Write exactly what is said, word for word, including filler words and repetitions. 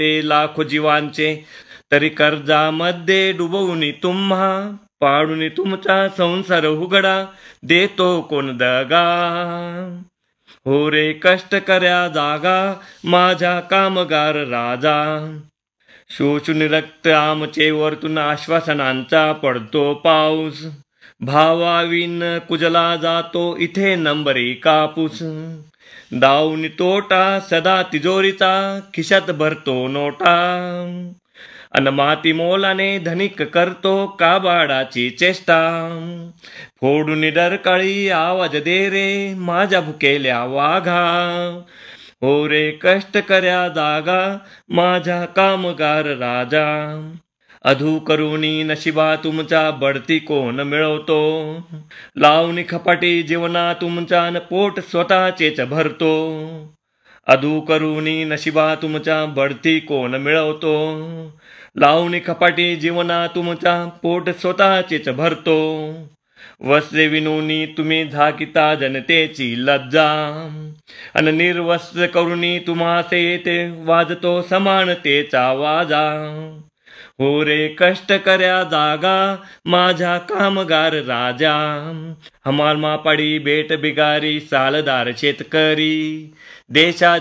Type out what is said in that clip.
लाखो जीवांचे, तरी कर्जामध्ये डुबवून तुम्हा पाडून तुमचा संसार उघडा देतो कोण दगा. हो रे कष्टकऱ्या जागा माझ्या कामगार राजा, शोषून रक्त आमचे वरतून आश्वासनांचा पडतो पाऊस. भावाविन कुजला जातो इथे नंबरी कापूस, दावून तोटा सदा तिजोरीचा खिशात भरतो नोटा. अन माती मोलाने धनिक करतो काबाडाची चेष्टा, फोडून डरकाळी आवाज दे रे माझ्या भुकेल्या वाघा. हो रे कष्टकऱ्या जागा माझ्या कामगार राजा, अधू करुणी नशिबा तुमचा बढती कोण मिळवतो, लावणी खपाटी जीवना तुमचा न पोट स्वतःचेच भरतो. अधू करुणी नशिबा तुमचा बढती कोण मिळवतो, लावणी खपाटी जीवना तुमचा पोट स्वतःचेच भरतो. वस्त्रे विणूनी तुम्ही झाकिता जनतेची लज्जा, अन निर्वस्त्र करुणी तुम्हासे येते वाजतो समानतेचा वाजा. हो रे कष्टकऱ्या जागा माझ्या कामगार राजा, हमाल मापाडी बेट बिगारी सालदार शेतकरी, देशा